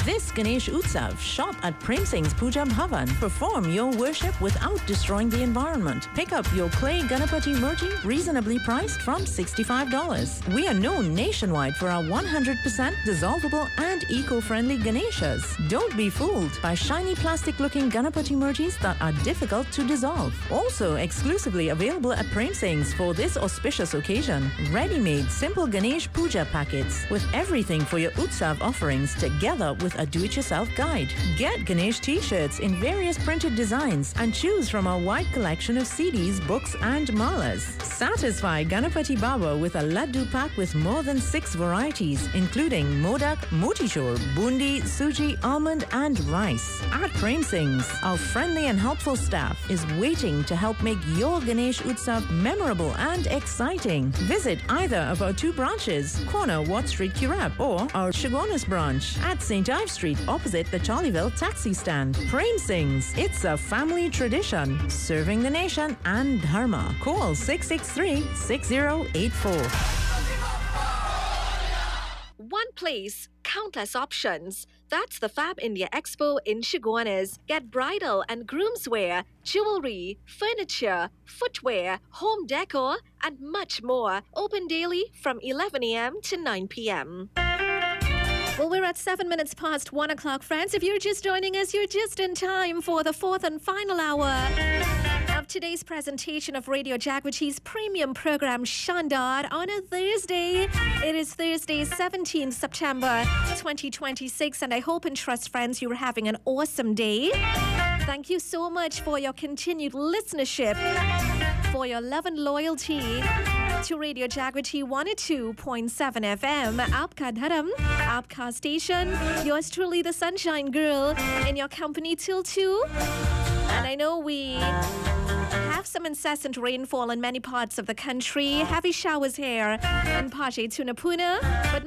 This Ganesh Utsav, shop at Prem Singh's Puja Bhavan. Perform your worship without destroying the environment. Pick up your clay Ganapati Murti, reasonably priced from $65. We are known nationwide for our 100% dissolvable and eco-friendly Ganeshas. Don't be fooled by shiny plastic-looking Ganapati Murtis that are difficult to dissolve. Also exclusively available at Prem Singh's for this auspicious occasion. Ready-made simple Ganesh Puja packets with everything for your Utsav offerings together with a do-it-yourself guide. Get Ganesh t-shirts in various printed designs and choose from our wide collection of CDs, books and malas. Satisfy Ganapati Baba with a laddu pack with more than 6 varieties including modak, motichur, bundi, suji, almond and rice. At Prem Singh's, our friendly and helpful staff is waiting to help make your Ganesh Utsav memorable and exciting. Visit either of our 2 branches, corner Watt Street, Kirab, or our Chagonas branch at St. Ives Street opposite the Charlieville taxi stand. Prem Singh's, it's a family tradition, serving the nation and dharma. Call 663-6084. One place, countless options. That's the Fab India Expo in Chaguanas. Get bridal and groomswear, jewelry, furniture, footwear, home decor, and much more. Open daily from 11 a.m. to 9 p.m. Well, we're at 7 minutes past 1 o'clock, friends. If you're just joining us, you're just in time for the 4th and final hour of today's presentation of Radio Jagriti's premium program, Shandar, on a Thursday. It is Thursday, 17th September 2026, and I hope and trust, friends, you're having an awesome day. Thank you so much for your continued listenership, for your love and loyalty to Radio Jagriti 102.7 FM, Aapka Dharam, Aapka Station. Yours truly, the Sunshine Girl, in your company till 2. And I know we have some incessant rainfall in many parts of the country. Heavy showers here in Pache Tunapuna, but